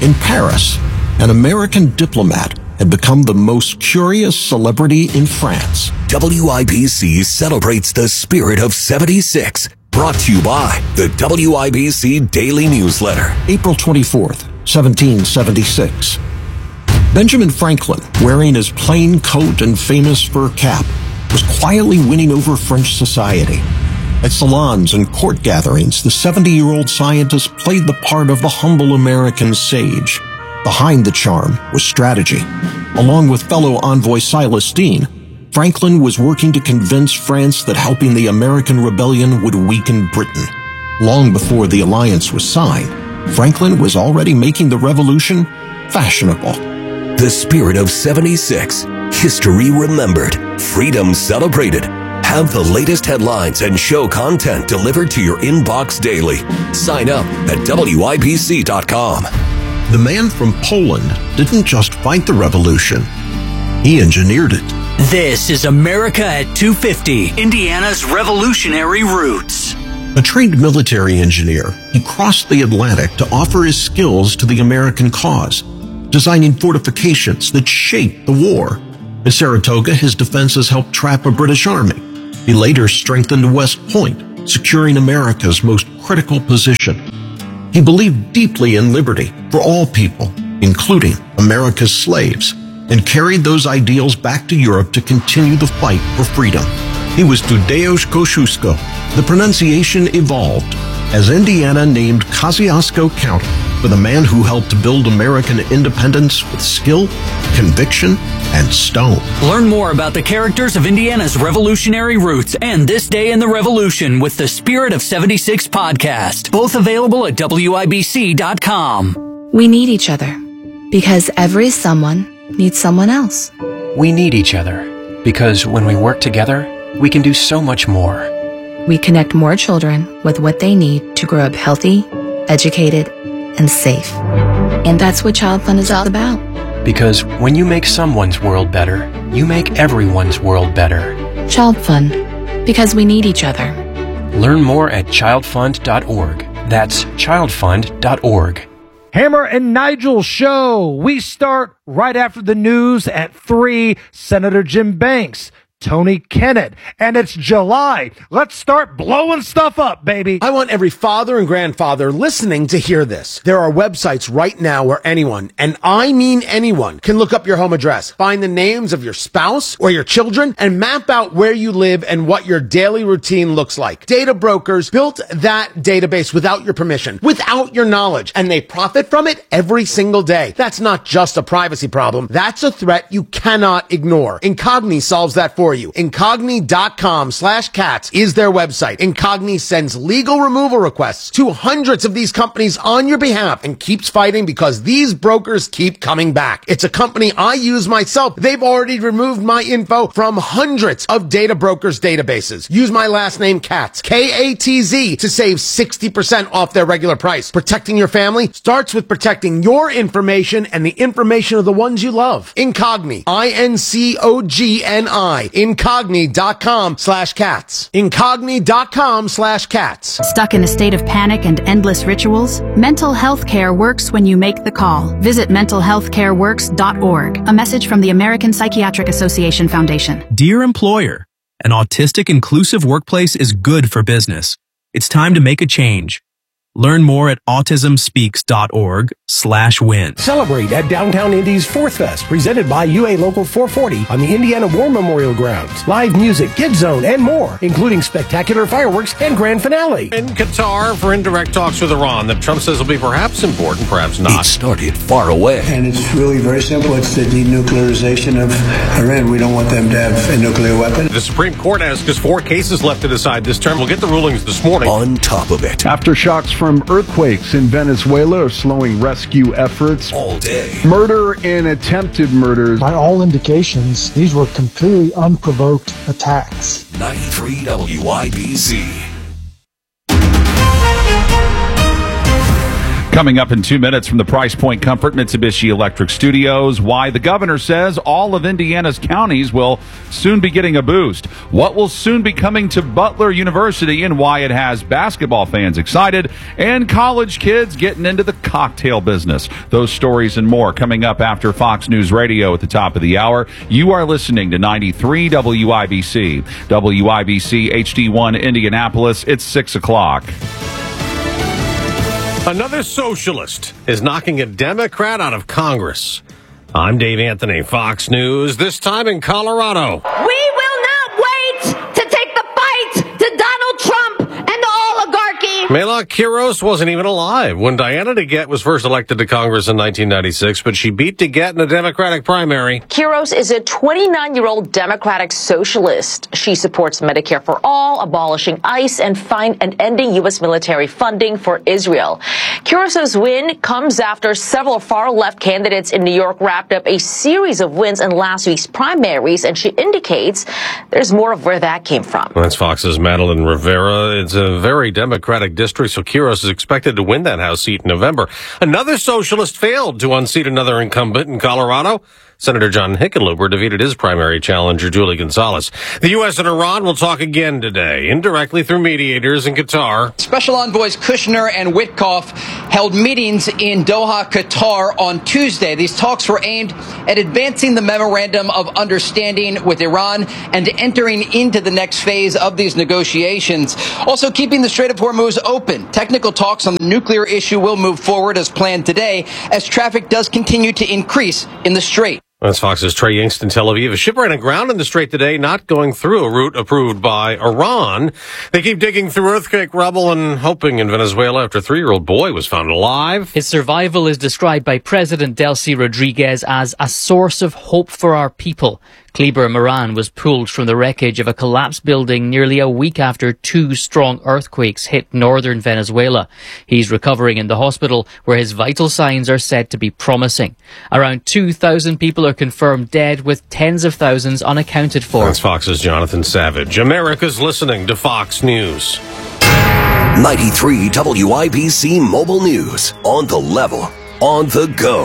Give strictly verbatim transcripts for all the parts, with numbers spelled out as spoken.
In Paris, an American diplomat had become the most curious celebrity in France. W I B C celebrates the spirit of seventy-six. Brought to you by the W I B C Daily Newsletter. April twenty-fourth, seventeen seventy-six. Benjamin Franklin, wearing his plain coat and famous fur cap, was quietly winning over French society. At salons and court gatherings, the seventy-year-old scientist played the part of the humble American sage. Behind the charm was strategy. Along with fellow envoy Silas Deane, Franklin was working to convince France that helping the American rebellion would weaken Britain. Long before the alliance was signed, Franklin was already making the revolution fashionable. The spirit of seventy-six. History remembered. Freedom celebrated. Have the latest headlines and show content delivered to your inbox daily. Sign up at W I B C dot com. The man from Poland didn't just fight the revolution, he engineered it. This is America at two fifty, Indiana's revolutionary roots. A trained military engineer, he crossed the Atlantic to offer his skills to the American cause, designing fortifications that shaped the war. In Saratoga, his defenses helped trap a British army. He later strengthened West Point, securing America's most critical position. He believed deeply in liberty for all people, including America's slaves, and carried those ideals back to Europe to continue the fight for freedom. He was Tadeusz Kościuszko. The pronunciation evolved as Indiana named Kosciuszko County for the man who helped build American independence with skill, conviction, and stone. Learn more about the characters of Indiana's revolutionary roots and This Day in the Revolution with the Spirit of seventy-six podcast. Both available at W I B C dot com. We need each other because every someone needs someone else. We need each other because when we work together, we can do so much more. We connect more children with what they need to grow up healthy, educated, and safe. And that's what Child Fund is all about. Because when you make someone's world better, you make everyone's world better. Child Fund, because we need each other. Learn more at child fund dot org. That's child fund dot org. Hammer and Nigel Show. We start right after the news at three. Senator Jim Banks, Tony Kennett, and it's July. Let's start blowing stuff up, baby. I want every father and grandfather listening to hear this. There are websites right now where anyone, and I mean anyone, can look up your home address, find the names of your spouse or your children, and map out where you live and what your daily routine looks like. Data brokers built that database without your permission, without your knowledge, and they profit from it every single day. That's not just a privacy problem. That's a threat you cannot ignore. Incogni solves that for you. Incogni dot com slash cats is their website. Incogni sends legal removal requests to hundreds of these companies on your behalf and keeps fighting because these brokers keep coming back. It's a company I use myself. They've already removed my info from hundreds of data brokers' databases. Use my last name, Katz, K A T Z, to save sixty percent off their regular price. Protecting your family starts with protecting your information and the information of the ones you love. Incogni, I N C O G N I. Incogni dot com slash cats. Incogni dot com slash cats. Stuck in a state of panic and endless rituals? Mental health care works when you make the call. Visit mental health care works dot org. A message from the American Psychiatric Association Foundation. Dear employer, an autistic inclusive workplace is good for business. It's time to make a change. Learn more at autism speaks dot org slash win. Celebrate at Downtown Indy's Fourth Fest, presented by U A Local four forty on the Indiana War Memorial Grounds. Live music, Kids Zone, and more, including spectacular fireworks and grand finale. In Qatar for indirect talks with Iran that Trump says will be perhaps important, perhaps not. It started far away. And it's really very simple. It's the denuclearization of Iran. We don't want them to have a nuclear weapon. The Supreme Court has just four cases left to decide this term. We'll get the rulings this morning. On top of it. Aftershocks from earthquakes in Venezuela are slowing rescue efforts. All day. Murder and attempted murders. By all indications, these were completely unprovoked attacks. ninety-three W I B C. Coming up in two minutes from the Price Point Comfort Mitsubishi Electric Studios, why the governor says all of Indiana's counties will soon be getting a boost, what will soon be coming to Butler University and why it has basketball fans excited, and college kids getting into the cocktail business. Those stories and more coming up after Fox News Radio at the top of the hour. You are listening to ninety-three W I B C. W I B C H D one Indianapolis. It's six o'clock. Another socialist is knocking a Democrat out of Congress. I'm Dave Anthony, Fox News, this time in Colorado. We will not wait to take the fight to Donald Trump and the oligarchy. Mayla Quiros wasn't even alive when Diana DeGette was first elected to Congress in nineteen ninety-six, but she beat DeGette in a Democratic primary. Quiros is a twenty-nine-year-old Democratic socialist. She supports Medicare for all, abolishing ICE, and, find, and ending U S military funding for Israel. Quiros' win comes after several far-left candidates in New York wrapped up a series of wins in last week's primaries, and she indicates there's more of where that came from. That's Fox's Madeline Rivera. It's a very Democratic district, so Quiros is expected to win that House seat in November. Another socialist failed to unseat another incumbent in Colorado. Senator John Hickenlooper defeated his primary challenger, Julie Gonzalez. The U S and Iran will talk again today, indirectly through mediators in Qatar. Special envoys Kushner and Witkoff held meetings in Doha, Qatar on Tuesday. These talks were aimed at advancing the memorandum of understanding with Iran and entering into the next phase of these negotiations. Also keeping the Strait of Hormuz open. Technical talks on the nuclear issue will move forward as planned today as traffic does continue to increase in the Strait. That's Fox's Trey Yingst in Tel Aviv. A ship ran aground in the Strait today, not going through a route approved by Iran. They keep digging through earthquake rubble and hoping in Venezuela after a three-year-old boy was found alive. His survival is described by President Delcy Rodriguez as a source of hope for our people. Kleber Moran was pulled from the wreckage of a collapsed building nearly a week after two strong earthquakes hit northern Venezuela. He's recovering in the hospital where his vital signs are said to be promising. Around two thousand people are confirmed dead with tens of thousands unaccounted for. That's Fox's Jonathan Savage. America's listening to Fox News. ninety-three W I B C Mobile News. On the level. On the go.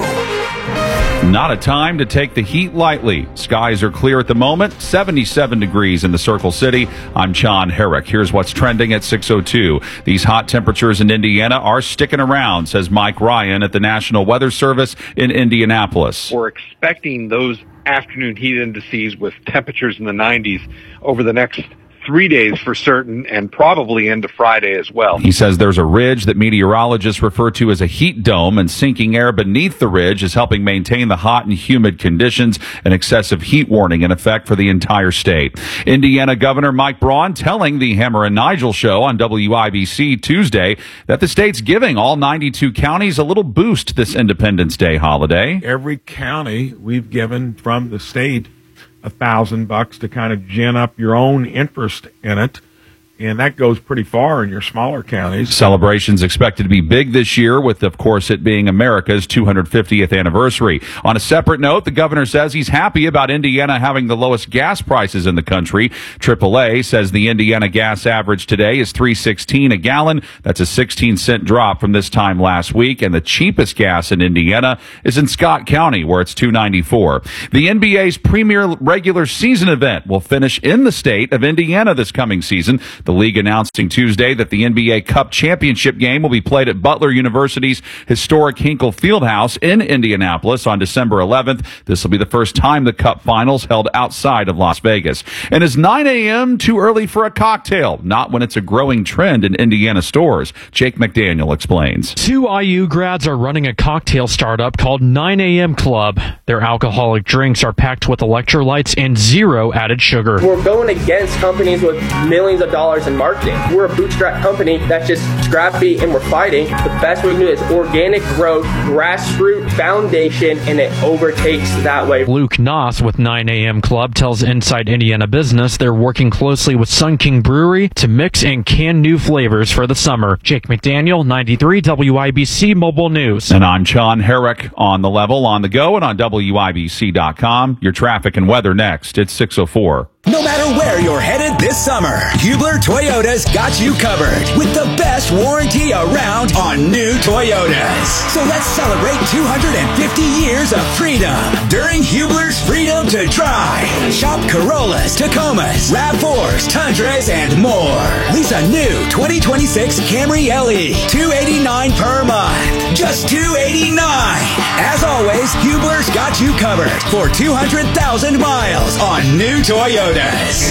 Not a time to take the heat lightly. Skies are clear at the moment, seventy-seven degrees in the Circle City. I'm John Herrick. Here's what's trending at six oh two. These hot temperatures in Indiana are sticking around, says Mike Ryan at the National Weather Service in Indianapolis. We're expecting those afternoon heat indices with temperatures in the nineties over the next three days for certain, and probably into Friday as well. He says there's a ridge that meteorologists refer to as a heat dome, and sinking air beneath the ridge is helping maintain the hot and humid conditions, an excessive heat warning in effect for the entire state. Indiana Governor Mike Braun telling the Hammer and Nigel show on W I B C Tuesday that the state's giving all ninety-two counties a little boost this Independence Day holiday. Every county we've given from the state a thousand bucks to kind of gin up your own interest in it. And that goes pretty far in your smaller counties. Celebrations expected to be big this year, with, of course, it being America's two hundred fiftieth anniversary. On a separate note, the governor says he's happy about Indiana having the lowest gas prices in the country. triple A says the Indiana gas average today is three sixteen a gallon. That's a sixteen cent drop from this time last week. And the cheapest gas in Indiana is in Scott County, where it's two ninety-four. The N B A's premier regular season event will finish in the state of Indiana this coming season. The league announcing Tuesday that the N B A Cup championship game will be played at Butler University's historic Hinkle Fieldhouse in Indianapolis on December eleventh. This will be the first time the Cup finals held outside of Las Vegas. And is nine a.m. too early for a cocktail? Not when it's a growing trend in Indiana stores. Jake McDaniel explains. Two I U grads are running a cocktail startup called nine a.m. Club. Their alcoholic drinks are packed with electrolytes and zero added sugar. We're going against companies with millions of dollars in marketing. We're a bootstrap company that's just scrappy and we're fighting. The best we can do is organic growth, grassroots foundation, and it overtakes that way. Luke Noss with nine a.m. Club tells Inside Indiana Business they're working closely with Sun King Brewery to mix and can new flavors for the summer. Jake McDaniel, ninety-three W I B C Mobile News. And I'm John Herrick on the level, on the go, and on W I B C dot com. Your traffic and weather next. It's six oh four. No matter where you're headed, This summer, Hubler Toyota's got you covered with the best warranty around on new Toyotas. So let's celebrate two hundred fifty years of freedom during Hubler's Freedom to Drive. Shop Corollas, Tacomas, RAV fours, Tundras, and more. Lease a new twenty twenty-six Camry L E, two hundred eighty-nine dollars per month. Just two hundred eighty-nine dollars. As always, Hubler's got you covered for two hundred thousand miles on new Toyotas.